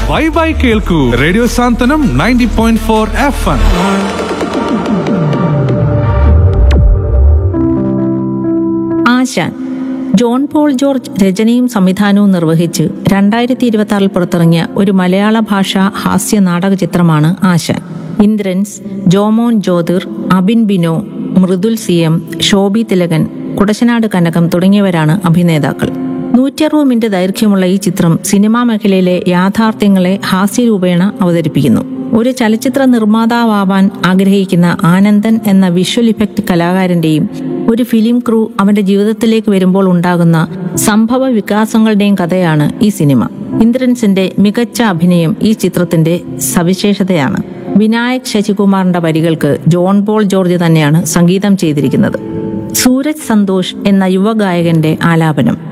By കേൾക്കൂ radio സാന്ത്വനം 90.4 FM. ആശാൻ John Paul George രചനയും സംവിധാനവും നിർവഹിച്ച് 2026 പുറത്തിറങ്ങിയ ഒരു മലയാള ഭാഷാ ഹാസ്യ നാടക ചിത്രമാണ് ആശാൻ. ഇന്ദ്രൻസ്, ജോമോൻ ജ്യോതിർ, അബിൻ ബിനോ, മൃദുൽ CM, ശോഭി തിലകൻ, കുടശനാട് കനകം തുടങ്ങിയവരാണ് അഭിനേതാക്കൾ. 160 മിനിറ്റ് ദൈർഘ്യമുള്ള ഈ ചിത്രം സിനിമാ മേഖലയിലെ യാഥാർത്ഥ്യങ്ങളെ ഹാസ്യരൂപേണ അവതരിപ്പിക്കുന്നു. ഒരു ചലച്ചിത്ര നിർമ്മാതാവാൻ ആഗ്രഹിക്കുന്ന ആനന്ദൻ എന്ന വിഷ്വൽ ഇഫക്റ്റ് കലാകാരന്റെയും ഒരു ഫിലിം ക്രൂ അവന്റെ ജീവിതത്തിലേക്ക് വരുമ്പോൾ ഉണ്ടാകുന്ന സംഭവ വികാസങ്ങളുടെയും കഥയാണ് ഈ സിനിമ. ഇന്ദ്രൻസിന്റെ മികച്ച അഭിനയം ഈ ചിത്രത്തിന്റെ സവിശേഷതയാണ്. വിനായക് ശശികുമാറിന്റെ വരികൾക്ക് ജോൺ പോൾ ജോർജ് തന്നെയാണ് സംഗീതം ചെയ്തിരിക്കുന്നത്. സൂരജ് സന്തോഷ് എന്ന യുവഗായകന്റെ ആലാപനം.